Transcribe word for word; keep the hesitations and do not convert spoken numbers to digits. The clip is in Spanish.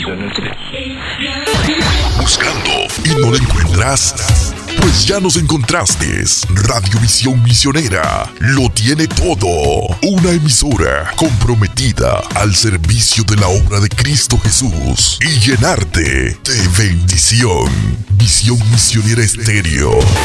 ¿Buscando y no lo encuentras? Pues ya nos encontraste. Radiovisión Misionera lo tiene todo. Una emisora comprometida al servicio de la obra de Cristo Jesús y llenarte de bendición. Visión Misionera Estéreo.